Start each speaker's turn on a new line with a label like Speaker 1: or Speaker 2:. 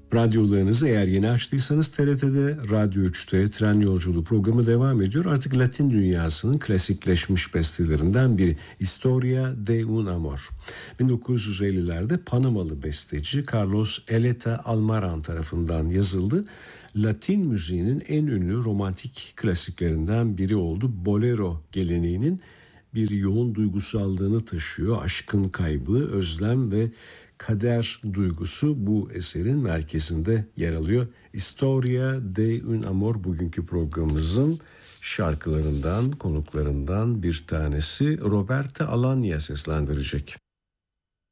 Speaker 1: Radyolarınızı eğer yeni açtıysanız TRT'de Radyo 3'te Tren Yolculuğu programı devam ediyor. Artık Latin dünyasının klasikleşmiş bestelerinden biri Historia de un Amor. 1950'lerde Panamalı besteci Carlos Eleta Almaran tarafından yazıldı. Latin müziğinin en ünlü romantik klasiklerinden biri oldu. Bolero geleneğinin bir yoğun duygusallığını taşıyor. Aşkın kaybı, özlem ve kader duygusu bu eserin merkezinde yer alıyor. Historia de un Amor bugünkü programımızın şarkılarından, konuklarından bir tanesi. Roberta Alagna seslendirecek.